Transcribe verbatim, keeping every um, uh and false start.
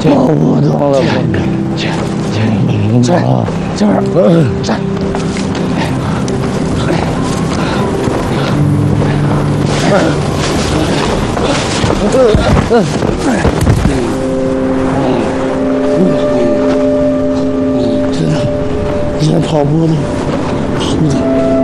我的忘了我，这这这儿，这。知道，先跑步呢，跑步。